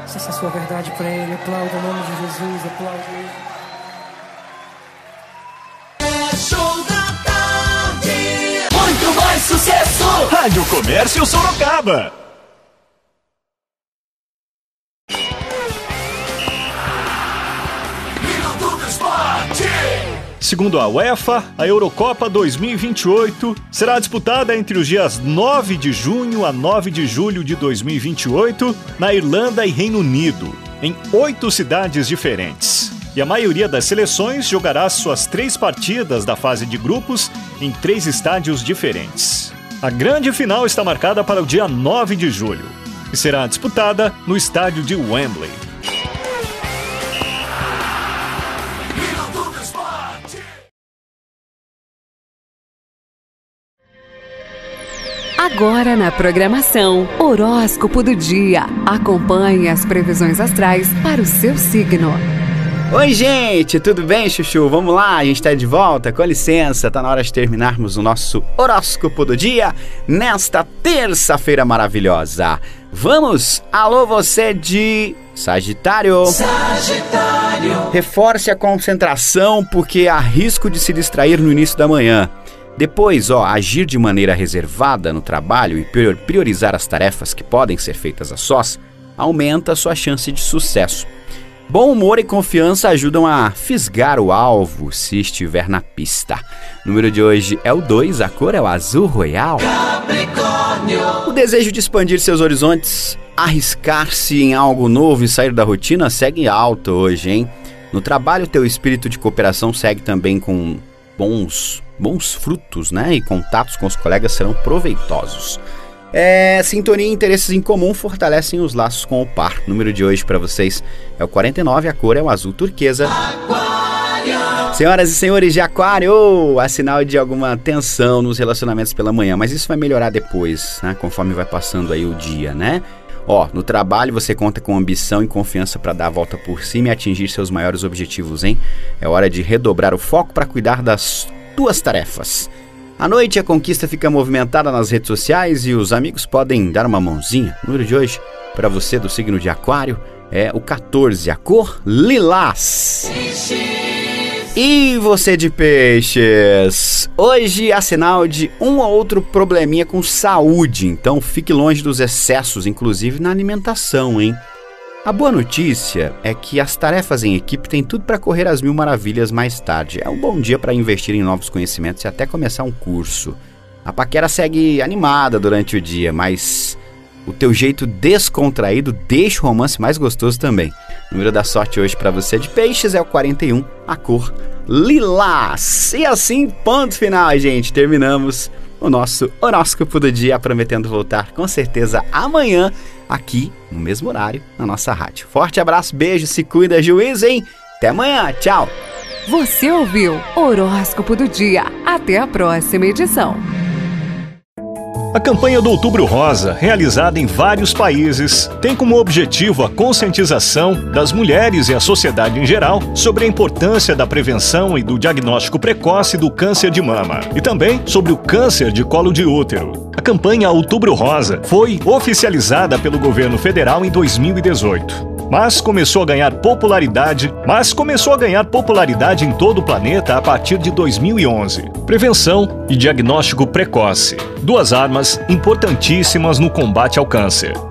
Se essa é a sua verdade pra ele, aplauda o nome de Jesus, aplauda ele. É show da tarde, muito mais sucesso. Rádio Comércio Sorocaba. Segundo a UEFA, a Eurocopa 2028 será disputada entre os dias 9 de junho a 9 de julho de 2028 na Irlanda e Reino Unido, em 8 cidades diferentes. E a maioria das seleções jogará suas 3 partidas da fase de grupos em 3 estádios diferentes. A grande final está marcada para o dia 9 de julho e será disputada no estádio de Wembley. Agora na programação, Horóscopo do Dia. Acompanhe as previsões astrais para o seu signo. Oi, gente, tudo bem, Chuchu? Vamos lá, a gente tá de volta, com licença, tá na hora de terminarmos o nosso Horóscopo do Dia nesta terça-feira maravilhosa. Vamos! Alô, você de Sagitário! Sagitário! Reforce a concentração porque há risco de se distrair no início da manhã. Depois, agir de maneira reservada no trabalho e priorizar as tarefas que podem ser feitas a sós aumenta a sua chance de sucesso. Bom humor e confiança ajudam a fisgar o alvo se estiver na pista. O número de hoje é o 2, a cor é o azul royal. Capricórnio! O desejo de expandir seus horizontes, arriscar-se em algo novo e sair da rotina segue alto hoje, hein? No trabalho, teu espírito de cooperação segue também com bons frutos, né? E contatos com os colegas serão proveitosos. Sintonia e interesses em comum fortalecem os laços com o par. O número de hoje para vocês é o 49, a cor é o azul turquesa. Aquário! Senhoras e senhores de Aquário, há sinal de alguma tensão nos relacionamentos pela manhã, mas isso vai melhorar depois, né? Conforme vai passando aí o dia, né? No trabalho você conta com ambição e confiança para dar a volta por cima e atingir seus maiores objetivos, hein? É hora de redobrar o foco para cuidar das tuas tarefas. À noite a conquista fica movimentada nas redes sociais e os amigos podem dar uma mãozinha. O número de hoje, para você do signo de Aquário, é o 14, a cor lilás. E você de Peixes? Hoje há sinal de um ou outro probleminha com saúde, então fique longe dos excessos, inclusive na alimentação, hein? A boa notícia é que as tarefas em equipe têm tudo para correr às mil maravilhas mais tarde. É um bom dia para investir em novos conhecimentos e até começar um curso. A paquera segue animada durante o dia, mas o teu jeito descontraído deixa o romance mais gostoso também. O número da sorte hoje para você de Peixes é o 41, a cor lilás. E assim, ponto final, gente. Terminamos o nosso horóscopo do dia, prometendo voltar com certeza amanhã, aqui no mesmo horário, na nossa rádio. Forte abraço, beijo, se cuida, juízo, hein? Até amanhã, tchau! Você ouviu Horóscopo do Dia. Até a próxima edição. A campanha do Outubro Rosa, realizada em vários países, tem como objetivo a conscientização das mulheres e a sociedade em geral sobre a importância da prevenção e do diagnóstico precoce do câncer de mama e também sobre o câncer de colo de útero. A campanha Outubro Rosa foi oficializada pelo governo federal em 2018. Mas começou a ganhar popularidade em todo o planeta a partir de 2011. Prevenção e diagnóstico precoce, 2 armas importantíssimas no combate ao câncer.